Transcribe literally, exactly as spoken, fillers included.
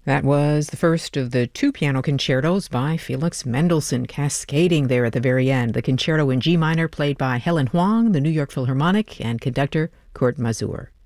That was the first of the two piano concertos by Felix Mendelssohn, cascading there at the very end. The concerto in G minor played by Helen Huang, the New York Philharmonic, and conductor Kurt Masur.